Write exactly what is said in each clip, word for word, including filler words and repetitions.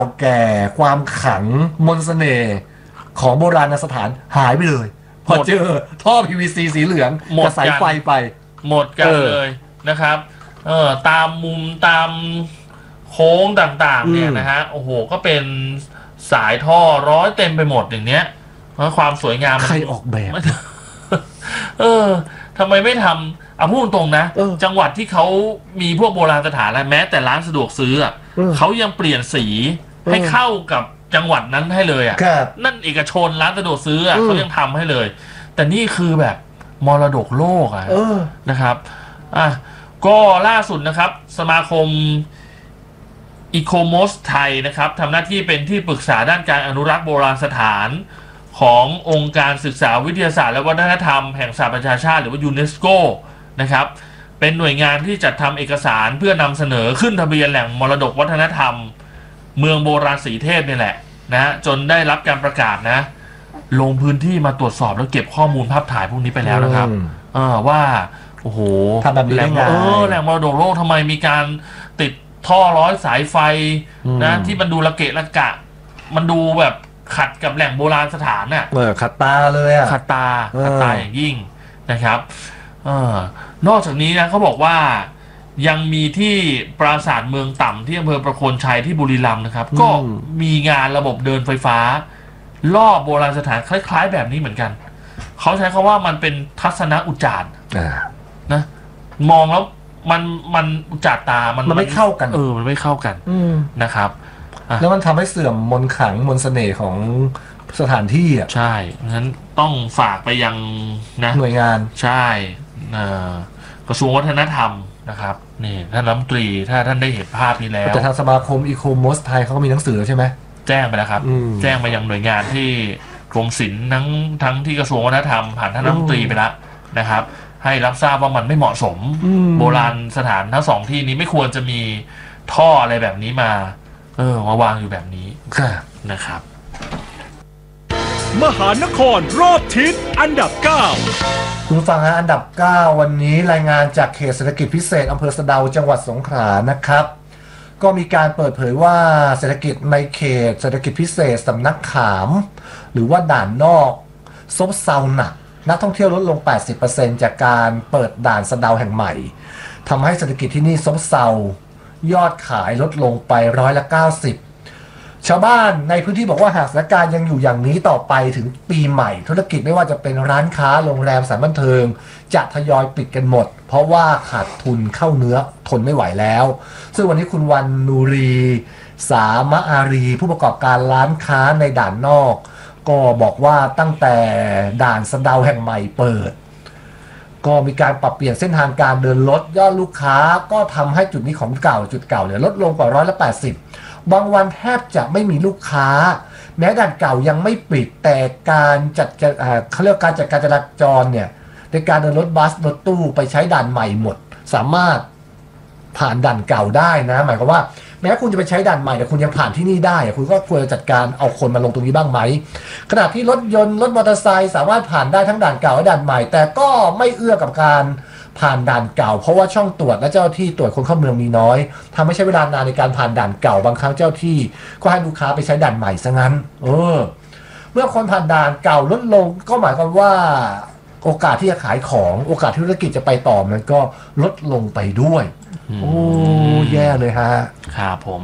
แก่ความขลังมนต์เสน่ห์ของโบราณสถานหายไปเลยพอเจอท่อ พี วี ซี สีเหลืองกระสายไฟไปหมดกันเลยนะครับเออตามมุมตามโค้งต่างๆเนี่ยนะฮะโอ้โหก็เป็นสายท่อร้อยเต็มไปหมดอย่างเนี้ยเพราะความสวยงามใครออกแบบเออทำไมไม่ทำเอาพูดตรงนะจังหวัดที่เขามีพวกโบราณสถานและแม้แต่ร้านสะดวกซื้ออ่ะเขายังเปลี่ยนสีให้เข้ากับจังหวัดนั้นให้เลยอ่ะนั่นเอกชนร้านสะดวกซื้ออ่ะเขายังทำให้เลยแต่นี่คือแบบมรดกโลกอ่ะนะครับอ่ะก็ล่าสุดนะครับสมาคมอีโคโมสไทยนะครับทำหน้าที่เป็นที่ปรึกษาด้านการอนุรักษ์โบราณสถานขององค์การศึกษาวิทยาศาสตร์และวัฒนธรรมแห่งสหประชาชาติหรือว่ายูเนสโกนะครับเป็นหน่วยงานที่จัดทำเอกสารเพื่อนำเสนอขึ้นทะเบียนแหล่งมรดกวัฒนธรรมเมืองโบราณสีเทพนี่แหละนะจนได้รับการประกาศนะลงพื้นที่มาตรวจสอบแล้วเก็บข้อมูลภาพถ่ายพวกนี้ไปแล้วนะครับว่าโอ้โหทำแบบนี้ได้ไงเออแหล่งมรดกโลกทำไมมีการติดท่อร้อยสายไฟนะที่มันดูระเกะระกะมันดูแบบขัดกับแหล่งโบราณสถานน่ะเออขัดตาเลยอ่ะขัดตาขัดตาอย่างยิ่งนะครับเออนอกจากนี้นะเขาบอกว่ายังมีที่ปราสาทเมืองต่ำที่อำเภอประโคนชัยที่บุรีรัมย์นะครับก็มีงานระบบเดินไฟฟ้ารอบโบราณสถานคล้ายๆแบบนี้เหมือนกันเขาใช้คำว่ามันเป็นทัศนอุจจารนะมองแล้วมันมันอุจจาตามันมันไม่เข้ากันเออมันไม่เข้ากันนะครับแล้วมันทำให้เสื่อมมนต์ขลังมนต์เสน่ห์ของสถานที่อ่ะใช่งั้นต้องฝากไปยังนะหน่วยงานใช่กระทรวงวัฒนธรรมนะครับนี่ท่านรัฐมนตรีถ้าท่านได้เห็นภาพนี้แล้วแต่ทางสมาคมอีโคโมสไทยเขาก็มีหนังสือใช่ไหมแจ้งไปแล้วครับแจ้งไปยังหน่วยงานที่กรมศิลป์ทั้งทั้งที่กระทรวงวัฒนธรรมผ่านท่านรัฐมนตรีไปแล้วนะครับให้รับทราบว่ามันไม่เหมาะสมโบราณสถานทั้งสองที่นี้ไม่ควรจะมีท่ออะไรแบบนี้มาเออมาวางอยู่แบบนี้นะครับมหานครรอบทิศอันดับเก้าคุณฟังฮะอันดับเก้าวันนี้รายงานจากเขตเศรษฐกิจพิเศษอำเภอสะเดาจังหวัดสงขลานะครับก็มีการเปิดเผยว่าเศรษฐกิจในเขตเศรษฐกิจพิเศษสำนักขามหรือว่าด่านนอกซบเซาหนักนักท่องเที่ยวลดลง แปดสิบเปอร์เซ็นต์ จากการเปิดด่านสะเดาแห่งใหม่ทำให้เศรษฐกิจที่นี่ซบเซายอดขายลดลงไปร้อยละเก้าสิบชาวบ้านในพื้นที่บอกว่าหากสถานการณ์ยังอยู่อย่างนี้ต่อไปถึงปีใหม่ธุรกิจไม่ว่าจะเป็นร้านค้าโรงแรมสถานบันเทิงจะทยอยปิดกันหมดเพราะว่าขาดทุนเข้าเนื้อทนไม่ไหวแล้วซึ่งวันนี้คุณวันนูรีสามะอารีผู้ประกอบการร้านค้าในด่านนอกก็บอกว่าตั้งแต่ด่านสะเดาแห่งใหม่เปิดก็มีการปรับเปลี่ยนเส้นทางการเดินรถยอดลูกค้าก็ทำให้จุดนี้ของเก่าจุดเก่าเนี่ยลดลงกว่าร้อยละแปดสิบบางวันแทบจะไม่มีลูกค้าแม้ด่านเก่ายังไม่ปิดแต่การจัดเขาเรียกการจัดการจราจรเนี่ยในการเดินรถบัสรถตู้ไปใช้ด่านใหม่หมดสามารถผ่านด่านเก่าได้นะหมายความว่าแม้คุณจะไปใช้ด่านใหม่แต่คุณยังผ่านที่นี่ได้คุณก็ควรจะจัดการเอาคนมาลงตรงนี้บ้างไหมขณะที่รถยนต์รถมอเตอร์ไซค์สามารถผ่านได้ทั้งด่านเก่าและด่านใหม่แต่ก็ไม่เอื้อกับการผ่านด่านเก่าเพราะว่าช่องตรวจและเจ้าที่ตรวจคนเข้าเมืองมีน้อยทำให้ใช้เวลานานในการผ่านด่านเก่าบางครั้งเจ้าที่ก็ให้ลูกค้าไปใช้ด่านใหม่ซะงั้นเออเมื่อคนผ่านด่านเก่าลดลงก็หมายความว่าโอกาสที่จะขายของโอกาสที่ธุรกิจจะไปต่อมันก็ลดลงไปด้วยโอ้แย่เลยฮะครับผม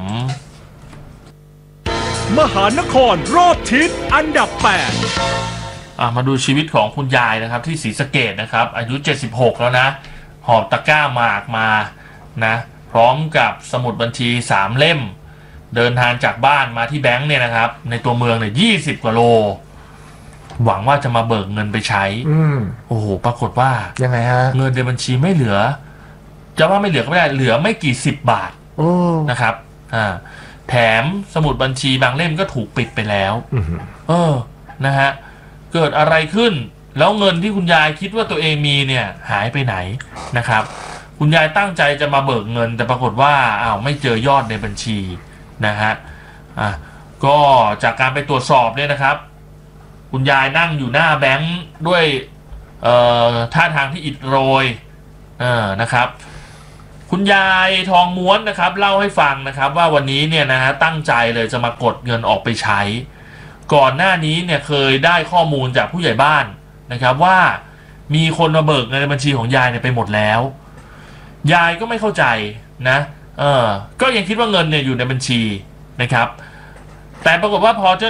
มหานครรอบทิศอันดับแปดมาดูชีวิตของคุณยายนะครับที่ศรีสะเกษนะครับอายุเจ็ดสิบหกแล้วนะหอบตะกร้าหมากมานะพร้อมกับสมุดบัญชีสามเล่มเดินทางจากบ้านมาที่แบงค์เนี่ยนะครับในตัวเมืองเนี่ยยี่สิบกว่าโลหวังว่าจะมาเบิกเงินไปใช้โอ้โหปรากฏว่ายังไงฮะเงินในบัญชีไม่เหลือจะว่าไม่เหลือก็ไม่ได้เหลือไม่กี่สิบบาทนะครับอ่าแถมสมุดบัญชีบางเล่มก็ถูกปิดไปแล้วเออนะฮะเกิดอะไรขึ้นแล้วเงินที่คุณยายคิดว่าตัวเองมีเนี่ยหายไปไหนนะครับคุณยายตั้งใจจะมาเบิกเงินแต่ปรากฏว่าอ้าวไม่เจอยอดในบัญชีนะฮะอ่ะก็จากการไปตรวจสอบเนี่ยนะครับคุณยายนั่งอยู่หน้าแบงค์ด้วยเอ่อท่าทางที่อิดโรยเออนะครับคุณยายทองม้วนนะครับเล่าให้ฟังนะครับว่าวันนี้เนี่ยนะฮะตั้งใจเลยจะมากดเงินออกไปใช้ ก่อนหน้านี้เนี่ยเคยได้ข้อมูลจากผู้ใหญ่บ้านนะครับว่ามีคนมาเบิกเงินในบัญชีของยายเนี่ยไปหมดแล้วยายก็ไม่เข้าใจนะเออก็ยังคิดว่าเงินเนี่ยอยู่ในบัญชีนะครับแต่ปรากฏว่าพอเจ้า